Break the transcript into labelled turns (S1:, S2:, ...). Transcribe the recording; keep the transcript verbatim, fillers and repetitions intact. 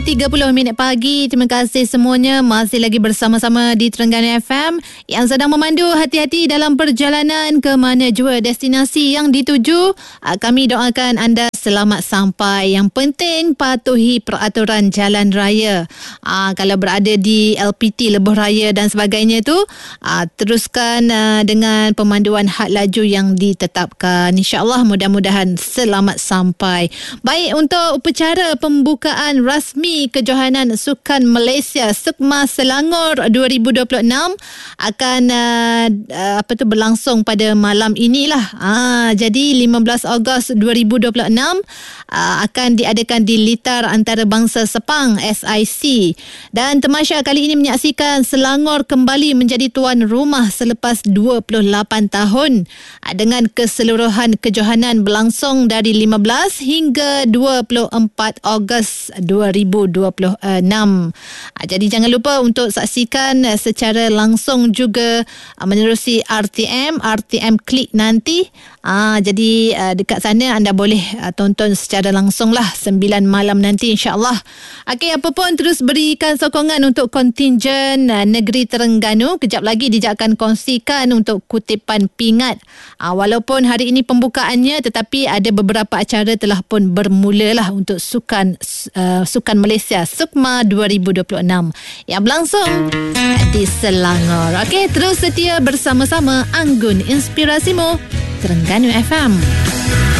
S1: tiga puluh minit pagi. Terima kasih semuanya masih lagi bersama-sama di Terengganu F M yang sedang memandu. Hati-hati dalam perjalanan ke mana jua destinasi yang dituju. Kami doakan anda selamat sampai. Yang penting patuhi peraturan jalan raya. Aa, kalau berada di L P T, Lebuh Raya dan sebagainya tu, aa, teruskan aa, dengan pemanduan had laju yang ditetapkan. InsyaAllah mudah-mudahan selamat sampai. Baik, untuk upacara pembukaan rasmi Kejohanan Sukan Malaysia SUKMA Selangor dua ribu dua puluh enam akan uh, uh, apa tu berlangsung pada malam inilah. Ah, jadi lima belas Ogos dua ribu dua puluh enam uh, akan diadakan di Litar Antarabangsa Sepang S I C, dan tamasya kali ini menyaksikan Selangor kembali menjadi tuan rumah selepas dua puluh lapan tahun uh, dengan keseluruhan kejohanan berlangsung dari lima belas hingga dua puluh empat Ogos dua ribu dua puluh enam. Jadi jangan lupa untuk saksikan secara langsung juga menerusi R T M, R T M Klik nanti. Jadi dekat sana anda boleh tonton secara langsung lah sembilan malam nanti, insyaAllah. Okey, apa pun terus berikan sokongan untuk kontingen negeri Terengganu. Kejap lagi Dija akan kongsikan untuk kutipan pingat. Walaupun hari ini pembukaannya, tetapi ada beberapa acara telah pun bermula lah untuk sukan uh, sukan Malaysia SUKMA dua ribu dua puluh enam yang berlangsung di Selangor. Okey, terus setia bersama-sama Anggun Inspirasimu Terengganu F M.